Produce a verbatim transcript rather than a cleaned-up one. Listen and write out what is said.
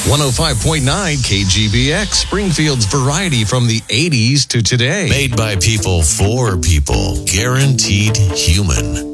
one oh five point nine K G B X, Springfield's variety from the eighties to today. Made by people for people. Guaranteed human.